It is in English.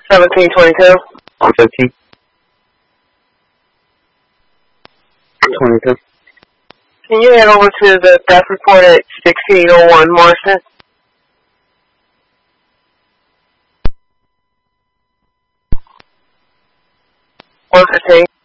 1722. 15. 22. Can you head over to the death report at 1601 Marston? 115.